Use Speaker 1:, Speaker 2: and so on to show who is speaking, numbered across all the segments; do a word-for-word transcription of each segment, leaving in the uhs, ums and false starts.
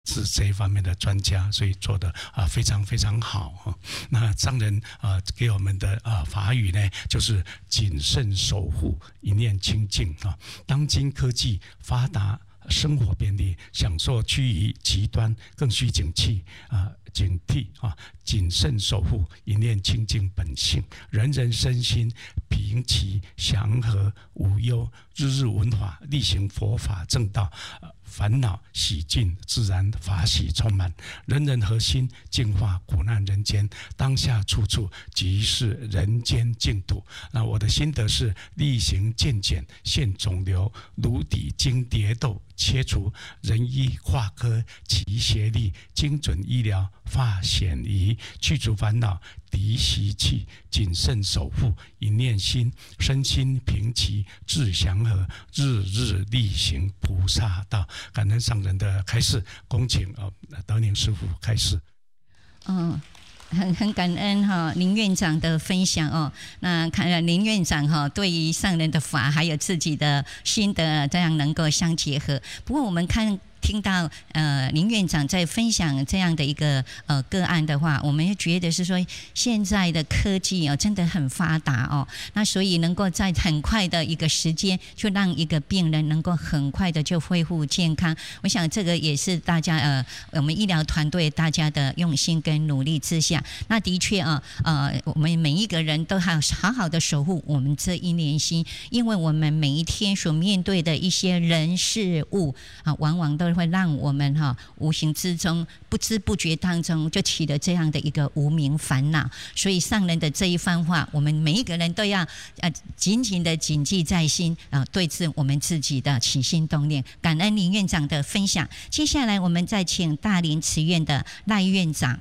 Speaker 1: 是这一方面的专家，所以做的啊非常非常好。那上人啊给我们的啊法语呢，就是谨慎守护，一念清净啊。当今科技发达，生活便利，享受趋于极端，更需警惕啊。警惕啊，谨慎守护，一念清净本性，人人身心平齐祥和无忧，日日闻法，力行佛法正道，烦恼洗尽，自然法喜充满，人人合心，净化苦难人间，当下处处即是人间净土。那我的心得是：力行渐减，现肿瘤，颅底经蝶斗，切除人医跨科齐协力，精准医疗发显仪，去除烦恼涤习气，谨慎守护，一念心，身心平齐，志祥和，日日力行菩萨道。感恩上人的开示，恭请呃德宁师父开示。
Speaker 2: 嗯。很很感恩哈林院长的分享哦。那看林院长哈对于上人的法还有自己的心得，这样能够相结合。不过我们看。听到呃林院长在分享这样的一个呃个案的话，我们也觉得是说现在的科技哦真的很发达哦，那所以能够在很快的一个时间就让一个病人能够很快的就恢复健康，我想这个也是大家呃我们医疗团队大家的用心跟努力之下，那的确啊呃我们每一个人都好好好的守护我们这一念心，因为我们每一天所面对的一些人事物啊，往往都会让我们哈无形之中不知不觉当中就起了这样的一个无明烦恼，所以上人的这一番话，我们每一个人都要呃紧紧的谨记在心啊，对治我们自己的起心动念。感恩林院长的分享，接下来我们再请大林慈院的赖院长。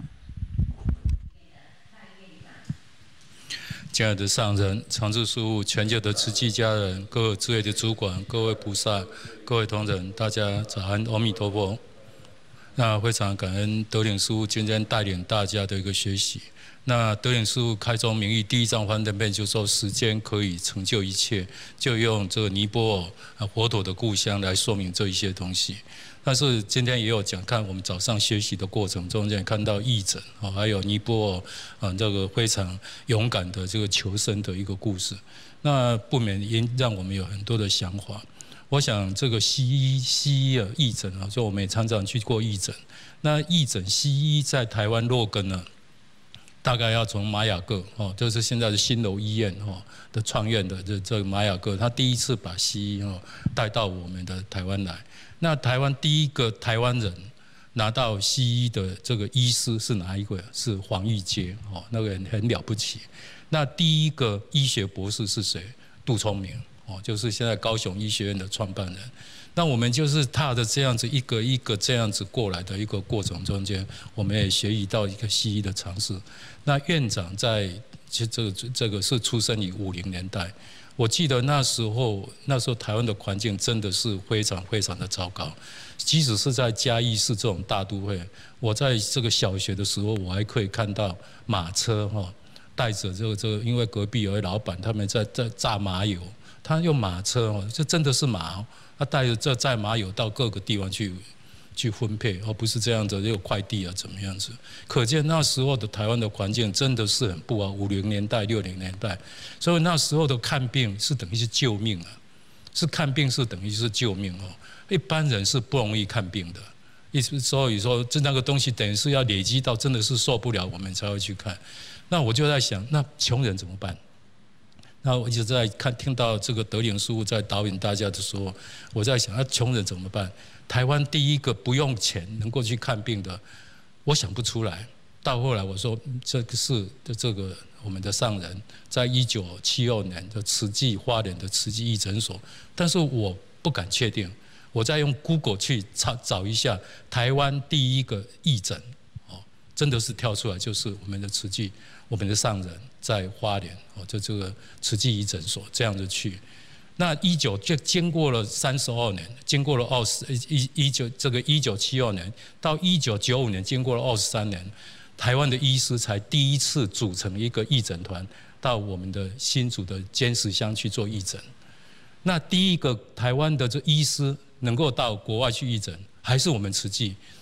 Speaker 3: 亲爱的上人、常住事务、全球的慈济家人、各位智慧的主管、各位菩萨、各位同仁，大家早安，阿弥陀佛。那非常感恩德领师父今天带领大家的一个学习。那德领师父开宗明义，第一章翻正片就说时间可以成就一切，就用这个尼泊尔佛陀的故乡来说明这一些东西。但是今天也有讲，看我们早上学习的过程中间看到义诊啊，还有尼泊尔啊这个非常勇敢的这个求生的一个故事，那不免因让我们有很多的想法。我想这个西医西医啊义诊啊，就我们也常常去过义诊。那义诊西医在台湾落根呢，大概要从马雅各哦，就是现在的新楼医院哦的创院的这这个马雅各，他第一次把西医哦带到我们的台湾来。那台湾第一个台湾人拿到西医的这个医师是哪一个？是黄玉阶哦，那个人很了不起。那第一个医学博士是谁？杜聪明哦，就是现在高雄医学院的创办人。那我们就是踏着这样子一个一个这样子过来的一个过程中间，我们也学习到一个西医的常识。那院长在其实这个这个是出生于五零年代。我记得那时候，那时候台湾的环境真的是非常非常的糟糕。即使是在嘉义市这种大都会，我在这个小学的时候，我还可以看到马车哈，带着这个这个，因为隔壁有位老板他们在在榨麻油，他用马车哦，这真的是马，他带着这载麻油到各个地方去。去分配，而不是这样子有快递啊，怎么样子？可见那时候的台湾的环境真的是很不好。五零年代、六零年代，所以那时候的看病是等于是救命啊，是看病是等于是救命哦。一般人是不容易看病的，意思所以说这那个东西等于是要累积到真的是受不了，我们才会去看。那我就在想，那穷人怎么办？那我一直在看，听到这个德领师父在导引大家的时候，我在想，那穷人怎么办？台湾第一个不用钱能够去看病的，我想不出来。到后来我说，这个是这个我们的上人，在一九七二年的慈济花莲的慈济义诊所，但是我不敢确定。我再用 Google 去查找一下台湾第一个义诊，哦，真的是跳出来，就是我们的慈济，我们的上人在花莲哦，就这个慈济义诊所这样子去。那一九就经过了三十二年，经过了二十一一九这个一九七二年到一九九五年，经过了二十三年，台湾的医师才第一次组成一个义诊团，到我们的新竹的尖石乡去做义诊。那第一个台湾的这医师能够到国外去义诊，还是我们慈济。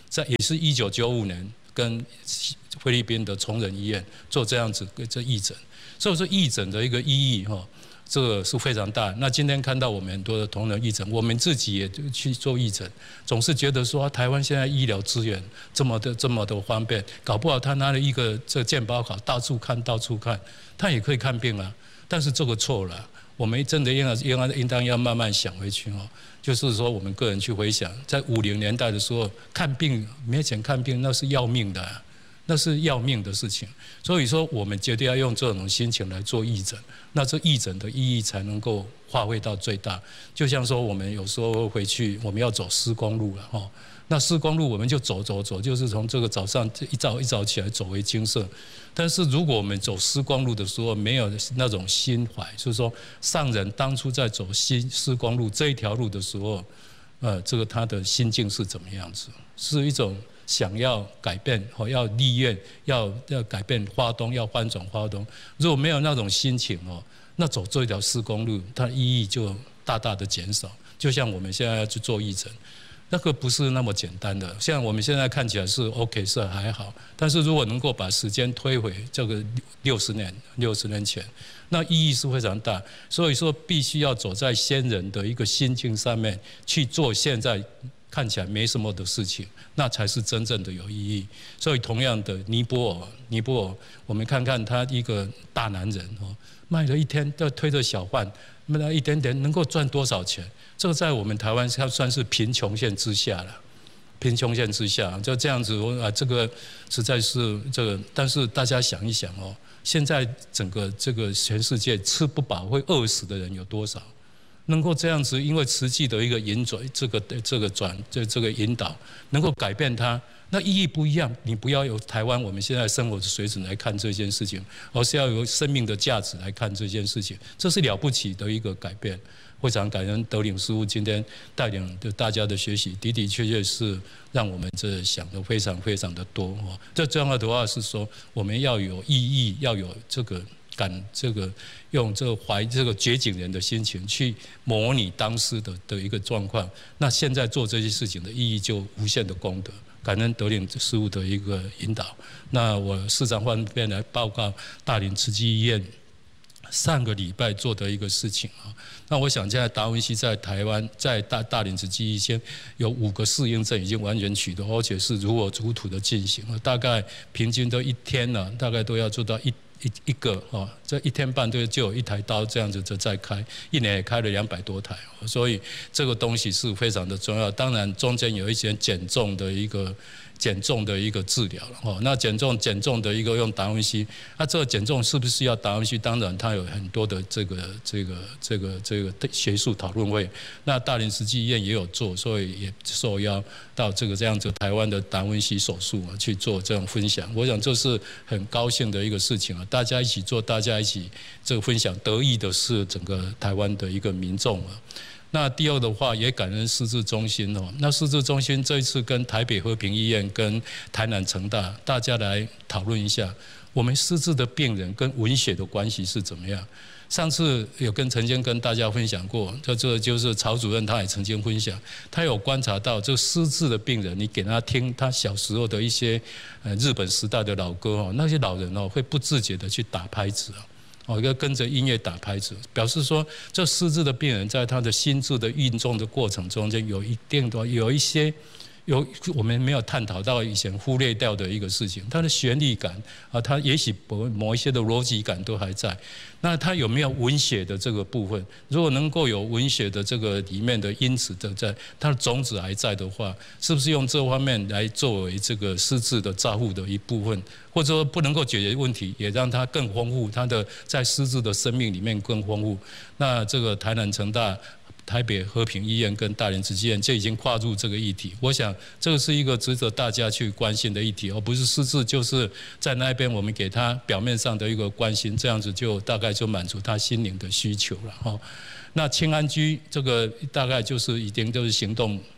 Speaker 3: 在也是一九九五年跟菲律宾的崇仁医院做这样子这义诊，所以说义诊的一个意义哈，这个是非常大。那今天看到我们很多的同仁义诊，我们自己也去做义诊，总是觉得说台湾现在医疗资源这么的这么的方便，搞不好他拿了一个这健保卡到处看到处看，他也可以看病啊。但是这个错了，我们真的应该应该应当要慢慢想回去哦。就是说，我们个人去回想，在五零年代的时候，看病没钱看病那是要命的、啊，那是要命的事情。所以说，我们绝对要用这种心情来做义诊，那这义诊的意义才能够发挥到最大。就像说，我们有时候回去，我们要走施工路了哦。那施工路我们就走走走，就是从这个早上一早一早起来走回金色。但是如果我们走施工路的时候没有那种心怀，就是说上人当初在走新施工路这一条路的时候，呃，这个他的心境是怎么样子？是一种想要改变或要立愿，要要改变花东，要翻转花东。如果没有那种心情哦，那走这条施工路，它的意义就大大的减少。就像我们现在要去做义诊。那个不是那么简单的，像我们现在看起来是 OK 是还好，但是如果能够把时间推回这个六十年、六十年前，那意义是非常大。所以说，必须要走在先人的一个心境上面去做现在看起来没什么的事情，那才是真正的有意义。所以，同样的，尼泊尔，尼泊尔，我们看看他一个大男人哦，卖了一天都推着小贩，卖了一点点，能够赚多少钱？这个在我们台湾算是贫穷线之下了，贫穷线之下就这样子，我啊，这个实在是这个。但是大家想一想哦，现在整个这个全世界吃不饱会饿死的人有多少？能够这样子，因为实际的一个引转，这个这个转这这个引导，能够改变它，那意义不一样。你不要由台湾我们现在生活的水准来看这件事情，而是要由生命的价值来看这件事情，这是了不起的一个改变。非常感恩德领师父今天带领的大家的学习，的的确确是让我们这想的非常非常的多哦。最重要的话是说，我们要有意义，要有这个感，这个用这个怀这个掘井人的心情去模拟当时的的一个状况。那现在做这些事情的意义就无限的功德。感恩德领师父的一个引导。那我市长方面来报告大林慈济医院上个礼拜做的一个事情啊，那我想现在达文西在台湾，在大大林慈济医院有五个适应症已经完全取得，而且是如火如荼的进行了，大概平均都一天呢，大概都要做到一一一个哦，这一天半就就有一台刀这样子就在开，一年也开了两百多台，所以这个东西是非常的重要。当然中间有一些减重的一个。减重的一个治疗了哦，那减重减重的一个用达文西，那这个减重是不是要达文西？当然，它有很多的这个这个这个这个学术讨论会。那大林慈济医院也有做，所以也受邀到这个这样子台湾的达文西手术啊去做这种分享。我想这是很高兴的一个事情啊，大家一起做，大家一起这个分享，得益的是整个台湾的一个民众啊。那第二的话，也感恩失智中心哦。那失智中心这一次跟台北和平医院、跟台南成大，大家来讨论一下，我们失智的病人跟文学的关系是怎么样？上次有跟曾经跟大家分享过，这这就是曹主任他也曾经分享，他有观察到这失智的病人，你给他听他小时候的一些呃日本时代的老歌哦，那些老人哦会不自觉的去打拍子啊。哦，要跟着音乐打拍子，表示说这失智的病人在他的心智的运作的过程中间，有一定的有一些有我们没有探讨到以前忽略掉的一个事情，他的旋律感啊，他也许某一些的逻辑感都还在。那他有没有文学的这个部分？如果能够有文学的这个里面的因子的在，它的种子还在的话，是不是用这方面来作为这个失智的照护的一部分？或者说不能够解决问题，也让它更丰富，它的在失智的生命里面更丰富。那这个台南成大、台北和平医院跟大林慈济医院就已经跨入这个议题，我想这个是一个值得大家去关心的议题，而不是失智就是在那边我们给他表面上的一个关心，这样子就大概就满足他心灵的需求了哈。那清安居这个大概就是已经就是行动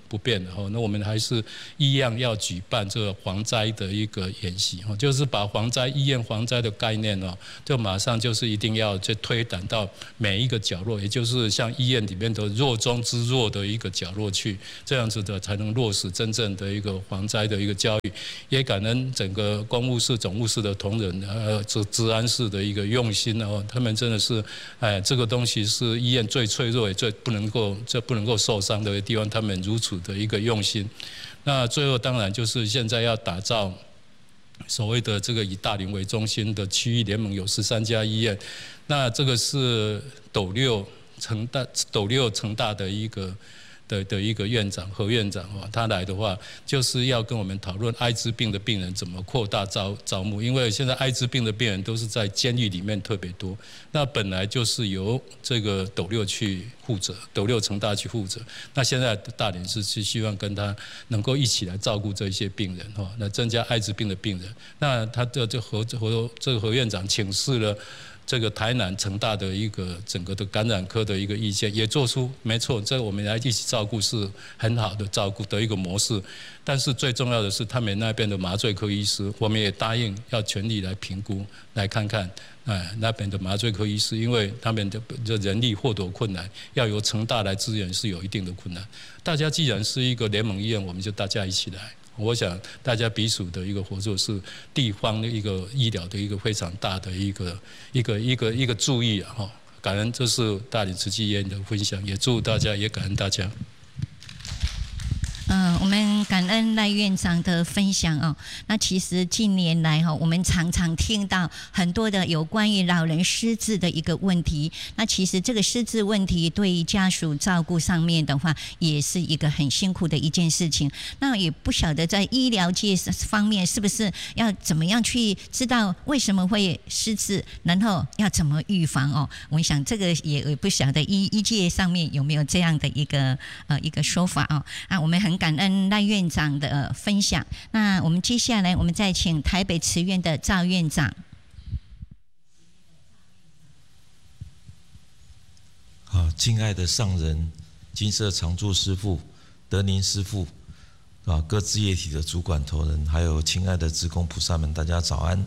Speaker 3: 不变的哈。那我们还是一样要举办这个防灾的一个演习哈，就是把防灾医院防灾的概念哦，就马上就是一定要去推展到每一个角落，也就是像医院里面的弱中之弱的一个角落去，这样子的才能落实真正的一个防灾的一个教育。也感恩整个公务室、总务室的同仁，呃，这治安室的一个用心哦，他们真的是，哎，这个东西是医院最脆弱也最不能够、这不能够受伤的地方，他们如此的一个用心。那最后当然就是现在要打造所谓的这个以大林为中心的区域联盟，有十三家医院，那这个是斗六成大斗六成大的一个。的的一个院长何院长哦，他来的话就是要跟我们讨论艾滋病的病人怎么扩大招招募，因为现在艾滋病的病人都是在监狱里面特别多，那本来就是由这个斗六去负责，斗六成大去负责，那现在大林是是希望跟他能够一起来照顾这一些病人哈，那增加艾滋病的病人，那他的这何何这个何院长请示了。这个台南成大的一个整个的感染科的一个意见，也做出没错，这我们来一起照顾是很好的照顾的一个模式。但是最重要的是，他们那边的麻醉科医师，我们也答应要全力来评估，来看看，哎，那边的麻醉科医师，因为他们的的人力获得困难，要由成大来支援是有一定的困难。大家既然是一个联盟医院，我们就大家一起来。我想大家彼此的一个合作是地方的一个医疗的一个非常大的一个一个一个一个注意啊！哈，感恩这是大林慈济医院的分享，也祝大家，也感恩大家。
Speaker 2: 嗯，我们感恩赖院长的分享哦。那其实近年来哈，我们常常听到很多的有关于老人失智的一个问题。那其实这个失智问题对于家属照顾上面的话，也是一个很辛苦的一件事情。那也不晓得在医疗界方面是不是要怎么样去知道为什么会失智，然后要怎么预防哦？我想这个也不晓得医医界上面有没有这样的一个呃一个说法哦。啊，我们很感恩赖院长的分享。那我们接下来，我们再请台北慈院的赵院长。
Speaker 4: 好，敬爱的上人、金色常住师父、德宁师父啊，各自业体的主管头人，还有亲爱的志工菩萨们，大家早安。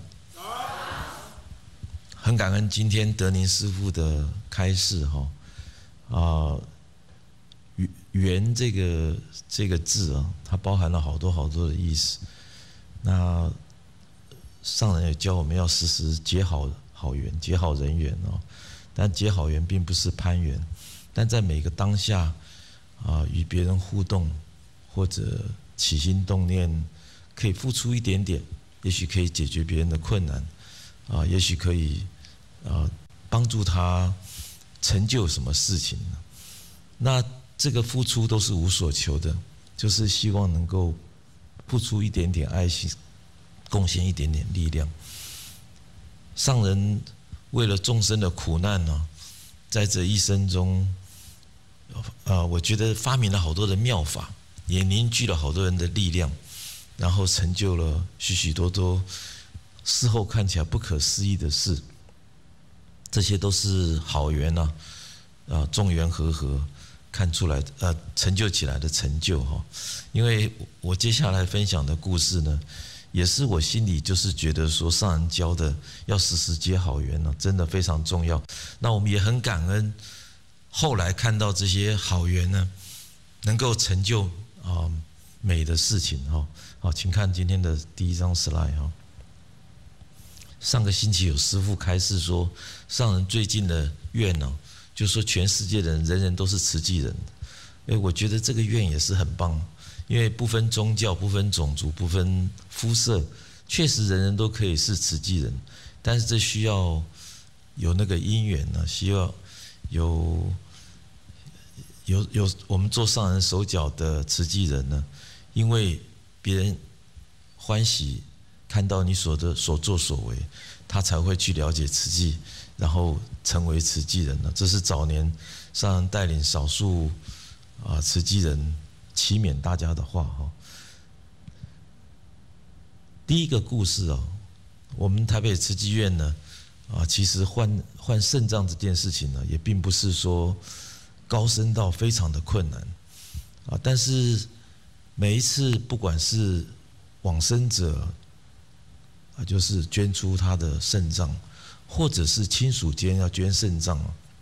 Speaker 4: 很感恩今天德宁师父的开示哈啊。缘这个这个字啊，它包含了好多好多的意思。那上人也教我们要时时结好好缘，结好人缘哦。但结好缘并不是攀缘，但在每个当下啊，与别人互动或者起心动念，可以付出一点点，也许可以解决别人的困难啊，也许可以啊帮助他成就什么事情呢？那这个付出都是无所求的，就是希望能够付出一点点爱心，贡献一点点力量。上人为了众生的苦难呢，在这一生中，呃，我觉得发明了好多的妙法，也凝聚了好多人的力量，然后成就了许许多多事后看起来不可思议的事。这些都是好缘呐，啊，众缘和合。看出来，呃，成就起来的成就哈，因为我接下来分享的故事呢，也是我心里就是觉得说，上人教的要时时结好缘呢，真的非常重要。那我们也很感恩，后来看到这些好缘呢，能够成就啊、呃、美的事情哈。好，请看今天的第一张 slide 哈。上个星期有师父开示说，上人最近的愿呢。就说全世界的人，人人都是慈济人，哎，我觉得这个愿也是很棒，因为不分宗教、不分种族、不分肤色，确实人人都可以是慈济人，但是这需要有那个因缘呢，需要有有有我们做上人手脚的慈济人呢，因为别人欢喜看到你所的所作所为，他才会去了解慈济。然后成为慈济人了，这是早年上人带领少数啊慈济人启勉大家的话哈。第一个故事哦，我们台北慈济院呢啊，其实换换肾脏这件事情呢，也并不是说高深到非常的困难啊，但是每一次不管是往生者啊，就是捐出他的肾脏，或者是亲属间要捐肾脏，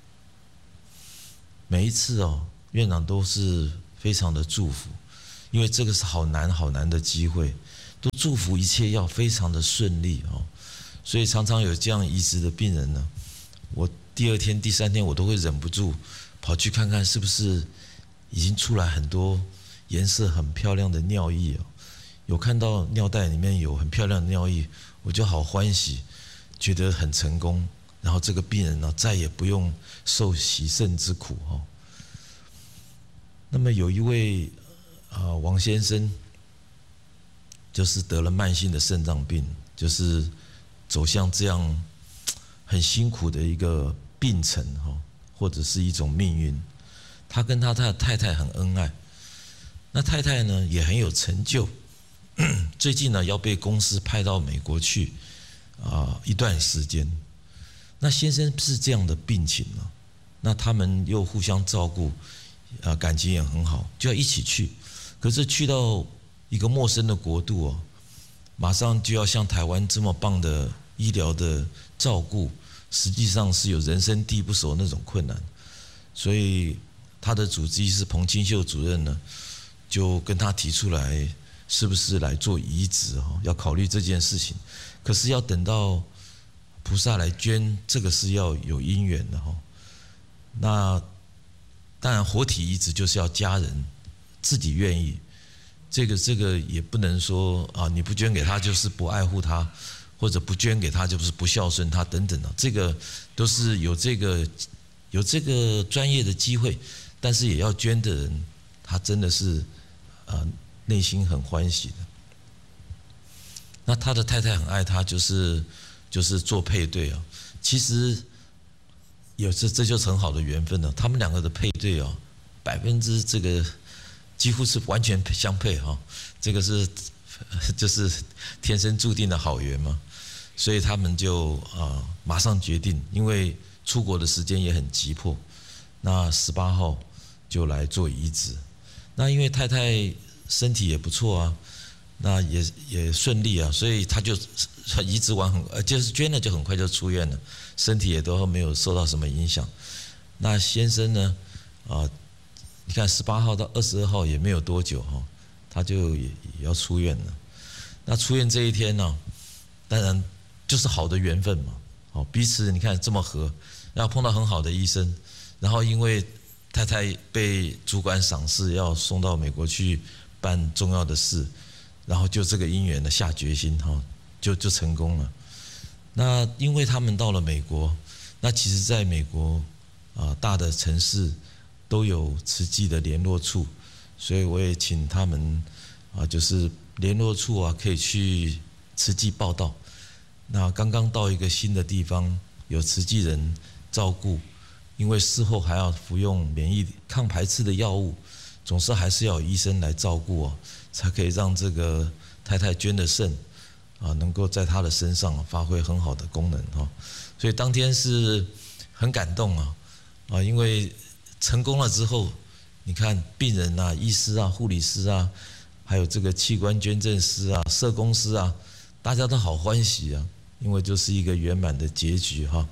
Speaker 4: 每一次哦，院长都是非常的祝福，因为这个是好难好难的机会，都祝福一切要非常的顺利哦。所以常常有这样移植的病人呢，我第二天、第三天我都会忍不住跑去看看是不是已经出来很多颜色很漂亮的尿液哦。有看到尿袋里面有很漂亮的尿液，我就好欢喜，觉得很成功。然后这个病人呢，再也不用受洗肾之苦哦。那么有一位啊、呃、王先生，就是得了慢性的肾脏病，就是走向这样很辛苦的一个病程哈，或者是一种命运。他跟他的太太很恩爱，那太太呢也很有成就。最近呢要被公司派到美国去啊、呃、一段时间。那先生是这样的病情呢，那他们又互相照顾，啊、呃、感情也很好，就要一起去。可是去到一个陌生的国度哦，马上就要像台湾这么棒的医疗的照顾，实际上是有人生地不熟那种困难。所以他的主治医师彭清秀主任呢，就跟他提出来，是不是来做移植哦？要考虑这件事情。可是要等到菩萨来捐，这个是要有因缘的哈。那当然活体移植就是要家人自己愿意。这个这个也不能说啊，你不捐给他就是不爱护他，或者不捐给他就是不孝顺他等等的，这个都是有这个有这个专业的机会，但是也要捐的人，他真的是啊内心很欢喜的。那他的太太很爱他，就是就是做配对啊，其实有这这就是很好的缘分了。他们两个的配对啊，百分之这个。几乎是完全相配哈，这个是就是天生注定的好缘嘛，所以他们就啊马上决定，因为出国的时间也很急迫，那十八号就来做移植。那因为太太身体也不错啊，那也也顺利啊，所以他就移植完很呃就是捐了就很快就出院了，身体也都没有受到什么影响。那先生呢啊？你看十八号到二十二号也没有多久哈，他就也也要出院了。那出院这一天呢，当然就是好的缘分嘛，好彼此你看这么合，然后碰到很好的医生，然后因为太太被主管赏识要送到美国去办重要的事，然后就这个因缘呢下决心哈，就就成功了。那因为他们到了美国，那其实在美国啊大的城市。都有慈济的联络处，所以我也请他们啊，就是联络处啊，可以去慈济报道。那刚刚到一个新的地方，有慈济人照顾，因为事后还要服用免疫抗排斥的药物，总是还是要有医生来照顾哦，才可以让这个太太捐的肾啊，能够在她的身上发挥很好的功能哈。所以当天是很感动啊啊，因为。成功了之后，你看病人啊、医师啊、护理师啊，还有这个器官捐赠师啊、社工师啊，大家都好欢喜啊，因为就是一个圆满的结局哈。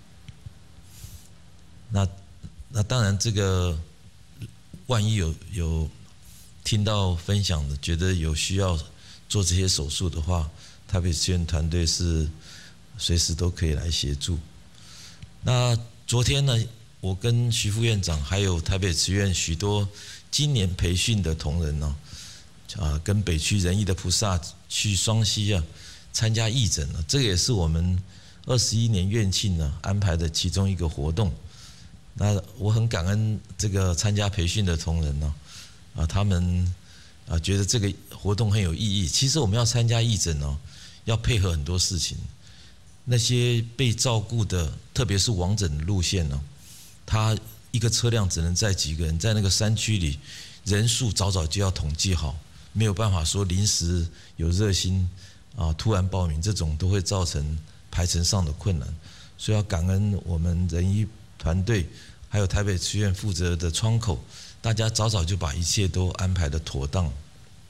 Speaker 4: 那那当然，这个万一有有听到分享的，觉得有需要做这些手术的话，台北慈院团队是随时都可以来协助。那昨天呢？我跟徐副院长还有台北慈院许多今年培训的同仁呢，啊，跟北区仁义的菩萨去双溪啊参加义诊了，这个也是我们二十一年院庆呢安排的其中一个活动。那我很感恩这个参加培训的同仁呢，啊，他们啊觉得这个活动很有意义。其实我们要参加义诊哦，要配合很多事情。那些被照顾的，特别是往诊的路线呢。他一个车辆只能载几个人，在那个山区里，人数早早就要统计好，没有办法说临时有热心啊突然报名，这种都会造成排程上的困难。所以要感恩我们仁医团队，还有台北慈院负责的窗口，大家早早就把一切都安排得妥当。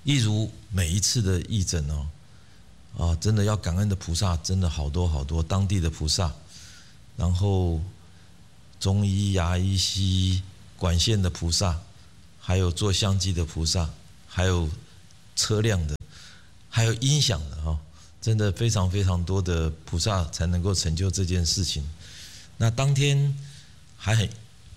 Speaker 4: 一如每一次的义诊哦，啊，真的要感恩的菩萨真的好多好多，当地的菩萨，然后中医、牙医、西医、管线的菩萨，还有做相机的菩萨，还有车辆的，还有音响的哈，真的非常非常多的菩萨才能够成就这件事情。那当天还很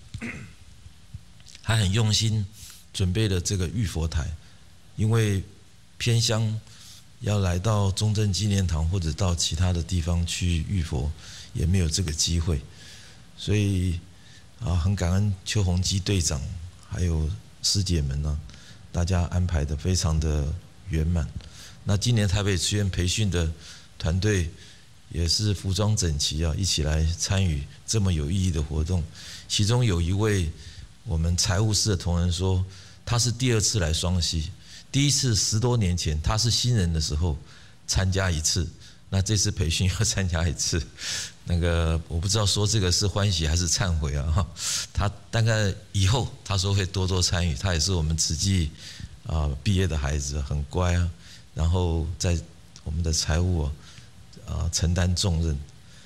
Speaker 4: 还很用心准备了这个浴佛台，因为偏乡要来到中正纪念堂或者到其他的地方去浴佛，也没有这个机会，所以啊，很感恩邱宏基队长还有师姐们呢，大家安排的非常的圆满。那今年台北慈院培训的团队也是服装整齐啊，一起来参与这么有意义的活动。其中有一位我们财务室的同仁说，他是第二次来双溪。第一次十多年前，他是新人的时候参加一次，那这次培训要参加一次，那个我不知道说这个是欢喜还是忏悔啊？他大概以后他说会多多参与，他也是我们慈济啊毕业的孩子，很乖啊，然后在我们的财务啊啊承担重任。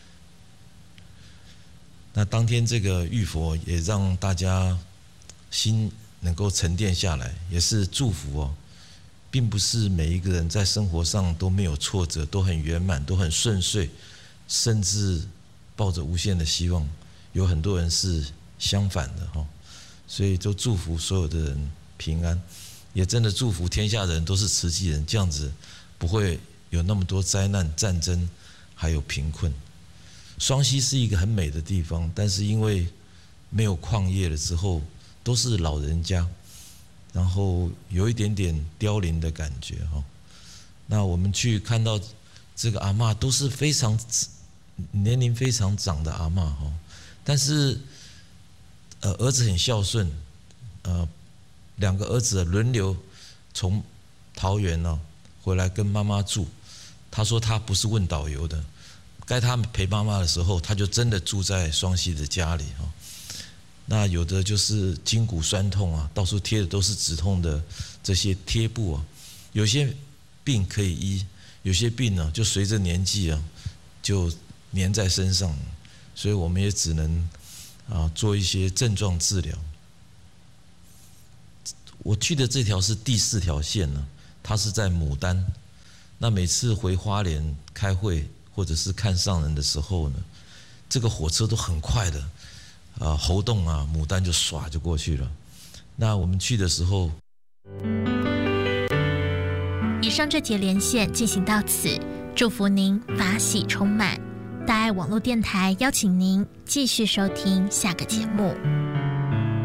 Speaker 4: 那当天这个浴佛也让大家心能够沉淀下来，也是祝福哦。并不是每一个人在生活上都没有挫折，都很圆满，都很顺遂，甚至抱着无限的希望。有很多人是相反的哈，所以就祝福所有的人平安，也真的祝福天下人都是慈济人，这样子不会有那么多灾难、战争，还有贫困。双溪是一个很美的地方，但是因为没有矿业了之后，都是老人家。然后有一点点凋零的感觉哈，那我们去看到这个阿嬷都是非常年龄非常长的阿嬷哈，但是呃儿子很孝顺，呃两个儿子轮流从桃园呢回来跟妈妈住，他说他不是问导游的，该他陪妈妈的时候，他就真的住在双溪的家里哈。那有的就是筋骨酸痛啊，到处贴的都是止痛的这些贴布啊。有些病可以医，有些病呢就随着年纪啊就粘在身上，所以我们也只能啊做一些症状治疗。我去的这条是第四条线呢，它是在牡丹。那每次回花莲开会或者是看上人的时候呢，这个火车都很快的。啊，猴洞啊，牡丹就唰就过去了。那我们去的时候，
Speaker 5: 以上这节连线进行到此，祝福您法喜充满。大爱网络电台邀请您继续收听下个节目。